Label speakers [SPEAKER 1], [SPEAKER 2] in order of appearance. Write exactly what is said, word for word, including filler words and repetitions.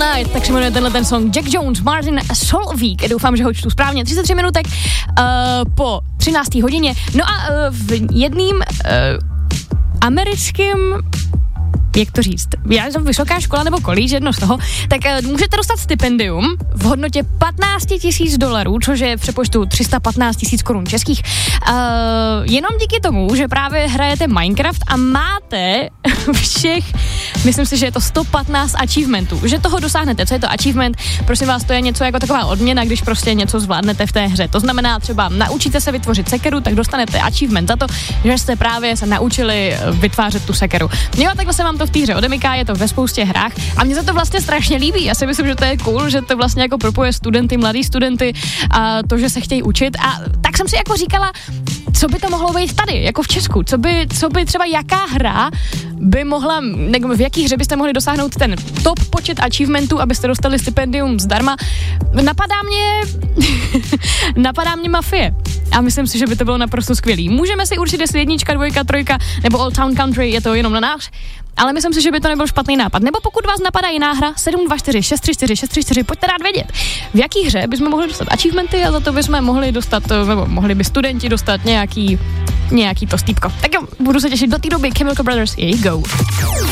[SPEAKER 1] Night, tak se jmenuje tenhle ten song Jack Jones, Martin Solveig, doufám, že ho čtu správně, třicet tři minutek uh, po třinácté hodině, no a uh, v jedním uh, americkým, jak to říct, já jsem vysoká škola nebo college, jedno z toho, tak uh, můžete dostat stipendium v hodnotě patnáct tisíc dolarů, což je v přepočtu tři sta patnáct tisíc korun českých, uh, jenom díky tomu, že právě hrajete Minecraft a máte všech, myslím si, že je to sto patnáct achievementů, že toho dosáhnete. Co je to achievement? Prosím vás, to je něco jako taková odměna, když prostě něco zvládnete v té hře. To znamená třeba naučíte se vytvořit sekeru, tak dostanete achievement za to, že jste právě se naučili vytvářet tu sekeru. Jo, takhle se vám to v té hře odemyká, je to ve spoustě hrách a mně se to vlastně strašně líbí. Já si myslím, že to je cool, že to vlastně jako propojuje studenty, mladý studenty a to, že se chtějí učit. A tak jsem si jako říkala, co by to mohlo být tady, jako v Česku, co by, co by třeba jaká hra by mohla, nebo v jaký hře byste mohli dosáhnout ten top počet achievementů, abyste dostali stipendium zdarma. Napadá mě, napadá mě Mafie. A myslím si, že by to bylo naprosto skvělý. Můžeme si určit, jestli jednička, dvojka, trojka nebo Old Town Country, je to jenom na nás, ale myslím si, že by to nebyl špatný nápad. Nebo pokud vás napadá jiná hra, sedm dva čtyři šest tři čtyři šest tři čtyři, pojďte rád vědět, v jaký hře bychom mohli dostat achievementy a za to bychom mohli dostat, nebo mohli by studenti dostat nějaký, nějaký to stýpko. Tak jo, budu se těšit do té doby. Chemical Brothers, here you go.